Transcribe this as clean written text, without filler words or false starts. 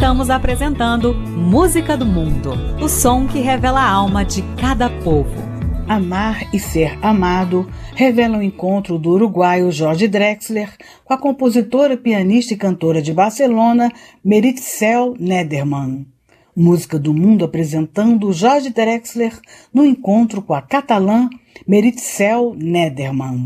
Estamos apresentando Música do Mundo, o som que revela a alma de cada povo. Amar e Ser Amado revela o encontro do uruguaio Jorge Drexler com a compositora, pianista e cantora de Barcelona, Meritxell Nederman. Música do Mundo apresentando Jorge Drexler no encontro com a catalã Meritxell Nederman.